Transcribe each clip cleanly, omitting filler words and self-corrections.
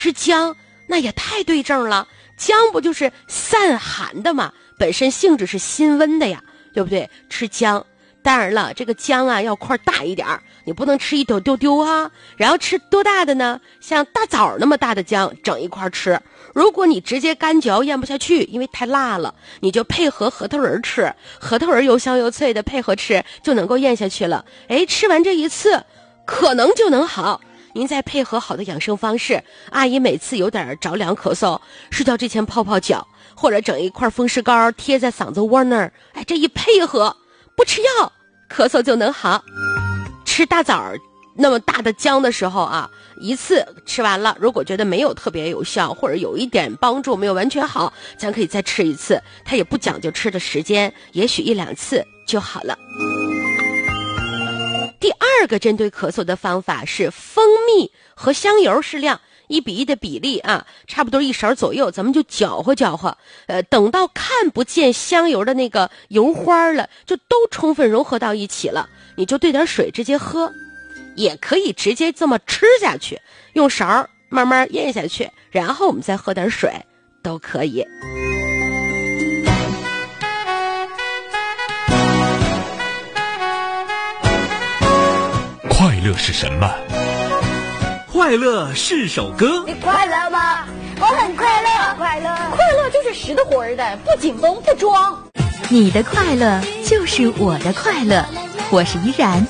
吃姜那也太对症了，姜不就是散寒的吗？本身性质是辛温的呀，对不对？吃姜，当然了，这个姜啊要块大一点，你不能吃一丢啊。然后吃多大的呢？像大枣那么大的姜，整一块吃。如果你直接干嚼咽不下去，因为太辣了，你就配合核桃仁吃，核桃仁又香又脆的，配合吃就能够咽下去了。吃完这一次，可能就能好。您再配合好的养生方式，阿姨每次有点着凉咳嗽，睡觉之前泡泡脚，或者整一块风湿膏贴在嗓子窝那儿，这一配合，不吃药，咳嗽就能好。吃大枣那么大的姜的时候啊，一次吃完了，如果觉得没有特别有效，或者有一点帮助没有完全好，咱可以再吃一次，它也不讲究吃的时间，也许1-2次就好了。第二个针对咳嗽的方法是蜂蜜和香油适量1比1的比例啊，差不多1勺左右，咱们就搅和搅和，等到看不见香油的那个油花了，就都充分融合到一起了，你就兑点水直接喝，也可以直接这么吃下去，用勺慢慢咽下去，然后我们再喝点水，都可以。 快乐是什么？ 快乐是首歌。 你快乐吗？我很快乐，快乐， 快乐就是实的活的，不紧绷不装。 你的快乐就是我的快乐，我是依然。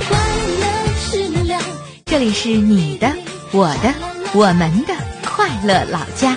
这里是你的、我的、我们的快乐老家。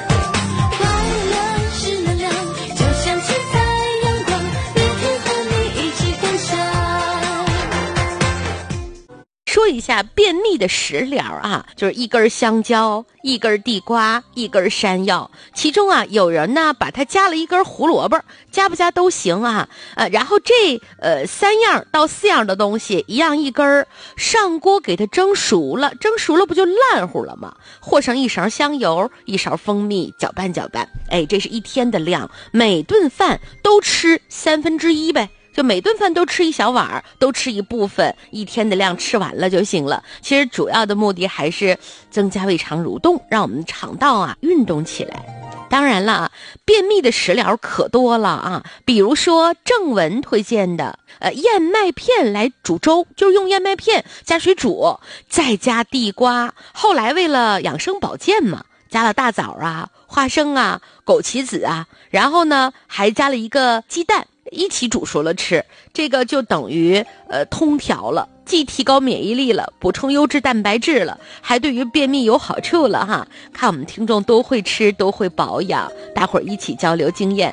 说一下便秘的食疗啊，就是1根香蕉、1根地瓜、1根山药，其中啊有人呢把它加了1根胡萝卜，加不加都行啊。然后这3样到4样的东西一样1根，上锅给它蒸熟了，蒸熟了不就烂乎了吗？和上1勺香油，1勺蜂蜜，搅拌搅拌。这是1天的量，每顿饭都吃1/3呗。就每顿饭都吃1小碗，都吃一部分，1天的量吃完了就行了。其实主要的目的还是增加胃肠蠕动，让我们肠道啊运动起来。当然了啊，便秘的食疗可多了啊，比如说正文推荐的燕麦片来煮粥，就是用燕麦片加水煮，再加地瓜。后来为了养生保健嘛，加了大枣啊、花生啊、枸杞子啊，然后呢还加了1个鸡蛋一起煮熟了吃，这个就等于通调了，既提高免疫力了，补充优质蛋白质了，还对于便秘有好处了哈。看我们听众都会吃，都会保养，大伙儿一起交流经验。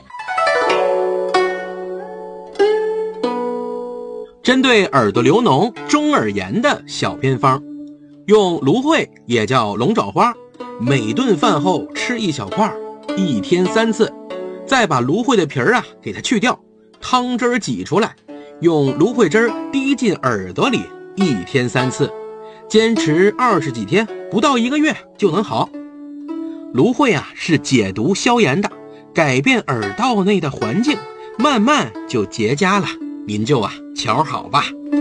针对耳朵流脓、中耳炎的小偏方，用芦荟也叫龙爪花，每顿饭后吃1小块，1天3次，再把芦荟的皮儿给它去掉，汤汁挤出来，用芦荟汁滴进耳朵里，1天3次，坚持20几天，不到1个月就能好。芦荟是解毒消炎的，改变耳道内的环境，慢慢就结痂了，您就瞧好吧。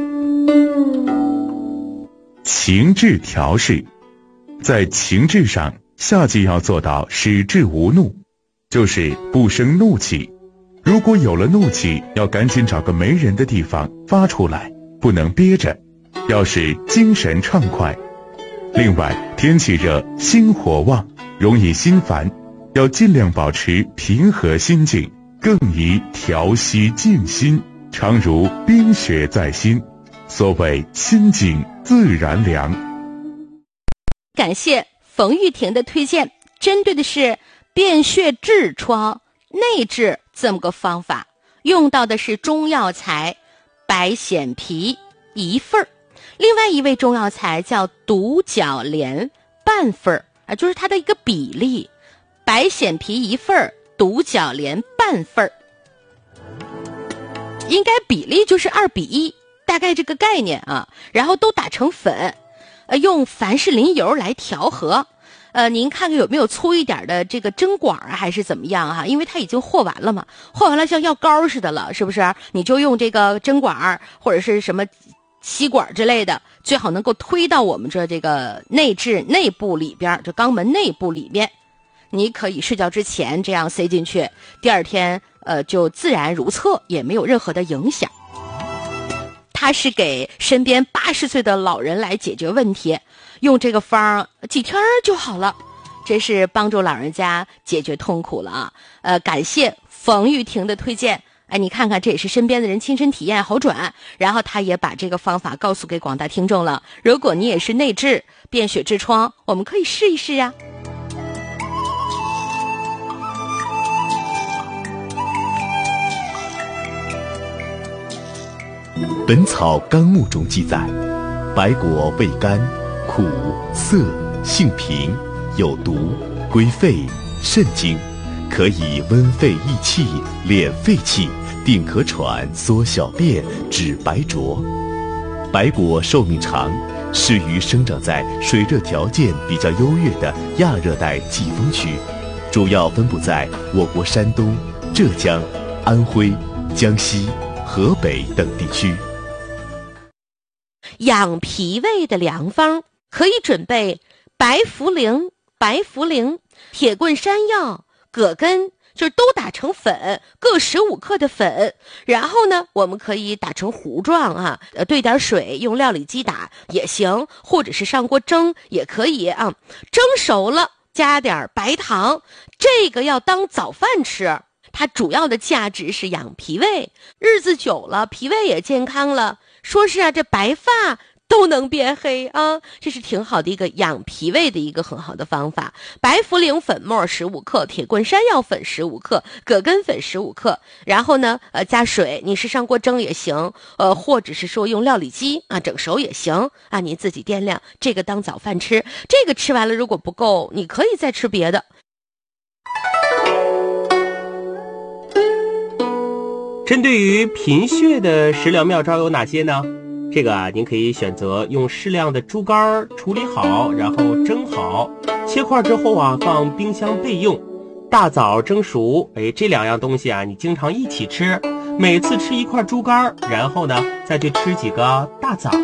情志调试，在情志上，夏季要做到使志无怒，就是不生怒气。如果有了怒气，要赶紧找个没人的地方发出来，不能憋着，要使精神畅快。另外，天气热，心火旺，容易心烦，要尽量保持平和心境，更宜调息静心，常如冰雪在心。所谓心静自然凉。 感谢冯玉婷的推荐，针对的是便血痔疮内痔这么个方法，用到的是中药材白藓皮1份，另外一味中药材叫独角莲半份就是它的一个比例，白藓皮1份，独角莲半份，应该比例就是2比1，大概这个概念啊。然后都打成粉，用凡士林油来调和。您看看有没有粗一点的这个针管还是怎么样啊？因为它已经和完了嘛，和完了像药膏似的了，是不是？你就用这个针管或者是什么吸管之类的，最好能够推到我们这个内痔内部里边，这肛门内部里边。你可以睡觉之前这样塞进去，第二天就自然如厕，也没有任何的影响。它是给身边80岁的老人来解决问题，用这个方几天就好了，真是帮助老人家解决痛苦了啊！感谢冯玉婷的推荐。哎，你看看，这也是身边的人亲身体验好转，然后他也把这个方法告诉给广大听众了。如果你也是内痔、便血痔疮，我们可以试一试呀。 《本草纲目》中记载，白果味甘，苦涩，性平，有毒，归肺、肾经，可以温肺益气、敛肺气，定咳喘、缩小便、止白浊。白果寿命长，适于生长在水热条件比较优越的亚热带季风区，主要分布在我国山东、浙江、安徽、江西、河北等地区。 养脾胃的良方可以准备白茯苓、铁棍山药、葛根，就是都打成粉，各15克的粉。然后呢，我们可以打成糊状啊，兑点水，用料理机打也行，或者是上锅蒸也可以啊。蒸熟了，加点白糖，这个要当早饭吃。它主要的价值是养脾胃，日子久了，脾胃也健康了。说是啊，这白发都能变黑啊，这是挺好的一个养脾胃的一个很好的方法。白茯苓粉末15克，铁棍山药粉15克，葛根粉15克，然后呢，加水，你是上锅蒸也行，或者是说用料理机啊整熟也行啊，你自己掂量。这个当早饭吃，这个吃完了如果不够，你可以再吃别的。 针对于贫血的食疗妙招有哪些呢？这个啊，您可以选择用适量的猪肝处理好，然后蒸好，切块之后啊，放冰箱备用。大枣蒸熟，这2样东西啊，你经常一起吃，每次吃1块猪肝，然后呢，再去吃几个大枣。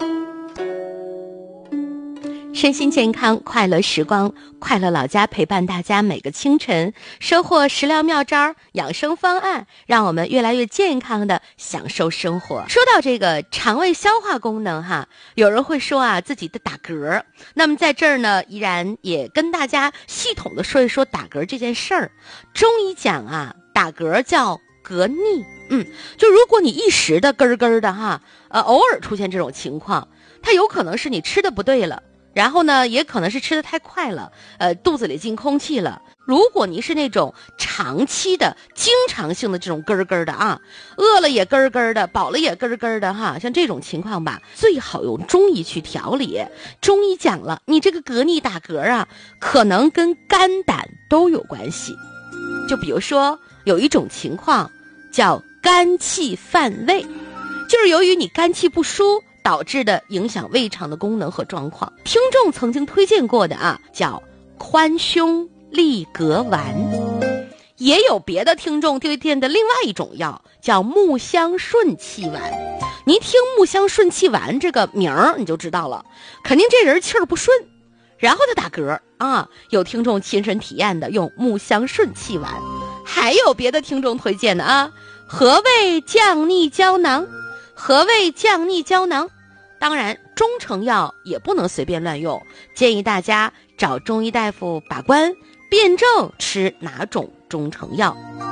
身心健康，快乐时光，快乐老家陪伴大家每个清晨，收获食疗妙招、养生方案，让我们越来越健康的享受生活。说到这个肠胃消化功能哈，有人会说啊自己的打嗝，那么在这儿呢，依然也跟大家系统的说一说打嗝这件事儿。中医讲啊，打嗝叫嗝逆，就如果你一时的咯咯的哈，偶尔出现这种情况，它有可能是你吃的不对了。然后呢，也可能是吃得太快了，肚子里进空气了。如果你是那种长期的、经常性的这种咯咯的啊，饿了也咯咯的，饱了也咯咯的哈，像这种情况吧，最好用中医去调理。中医讲了，你这个嗝逆打嗝啊，可能跟肝胆都有关系。就比如说有一种情况叫肝气犯胃，就是由于你肝气不舒导致的影响胃肠的功能和状况。听众曾经推荐过的啊，叫宽胸利膈丸。也有别的听众推荐的另外一种药叫木香顺气丸。你听木香顺气丸这个名儿你就知道了，肯定这人气儿不顺，然后他打嗝啊。有听众亲身体验的用木香顺气丸。还有别的听众推荐的啊，和胃降逆胶囊。和胃降逆胶囊，当然中成药也不能随便乱用，建议大家找中医大夫把关，辩证吃哪种中成药。